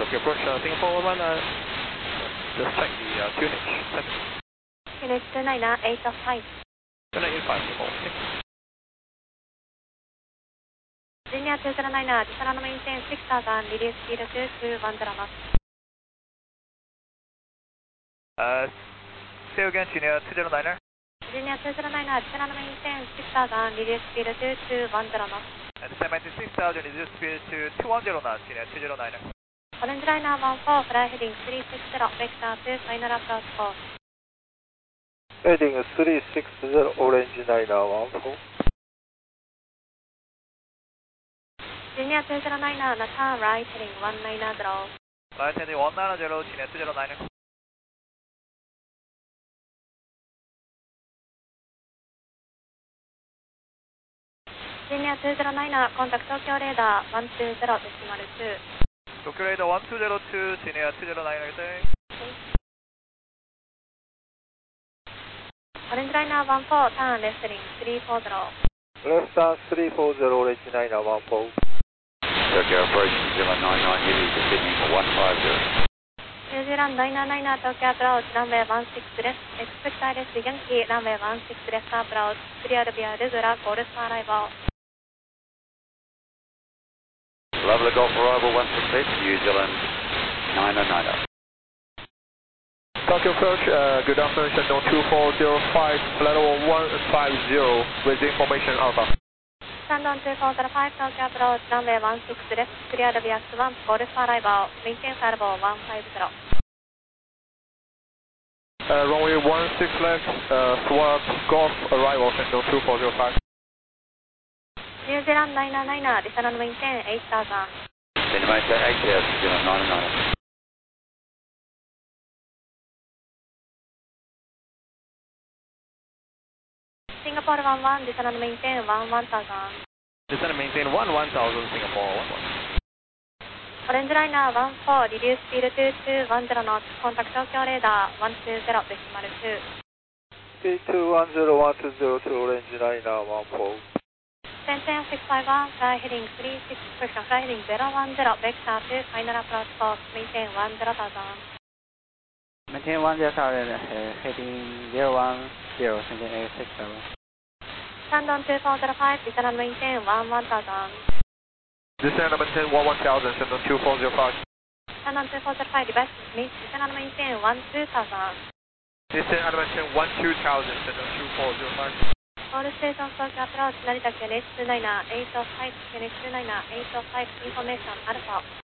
Tokyo approach, Singapore 1, just check the tunage. Tunage 29885. 29885, Singapore. Junior 209, descend on maintain 6000, reduce speed to 210 knots. Say again, Junior 209er. Junior 209, descend on maintain 6000, reduce speed to 210 knots. And descend maintain 6000, reduce speed to 210 knots, Junior 209er. Orange liner 14, fly heading 360, vector to final approach course. Heading 360, orange liner 14. Junior 209, turn right heading 190. Right heading 190, Junior 209er. Junior 209, contact Tokyo radar 120.2. Tokyo radar 1202, Junior 209er. Orange liner 14, turn left heading 340. Left turn 340, orange liner 14. Tokyo approach 099 heavy descending for 150. New Zealand 999 Tokyo approach, runway 16 left, expect direct Yankee, runway 16 left approach, clear via regular Golf arrival. Lovely Golf arrival 16 left, New Zealand 999. Tokyo approach, good afternoon, Shandong 2405, level 150, with information Alpha. Shandong 2405 Tokyo approach, runway 16 left, clear via Swamp, Golf arrival, maintain level 150. Runway 16 left, Swamp, Golf arrival, Shandong 2405. New Zealand 999, descend on maintain 8000. Then maintain 8000, New Zealand 999. Singapore 11, descend on maintain 1000. Descend and maintain 1000, Singapore 11. Orange liner 14, reduce speed to 210 knots, contact Tokyo radar 120.2. P210120 to orange liner 14. 10651, fly heading 36, question fly heading 010, vector to final approach course, maintain 10,000. Maintain 10,000, heading 010, sending A67. Shandong 2405, descend and maintain 11,000. Descend and maintain 1000, Shandong 2405. Shandong 2405, device meet, descend and maintain 12,000. Descend and maintain 12,000, Shandong 2405. All stations Tokyo approach, Narita KNH 29, 805, KNH 29, 805, information Alpha.